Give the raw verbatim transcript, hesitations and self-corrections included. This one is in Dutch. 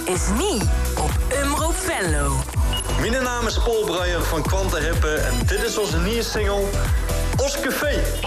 is niet op Umroep Venlo. Mijn naam is Paul Breyer van Quanta Hippe en dit is onze nieuwe single Os Café.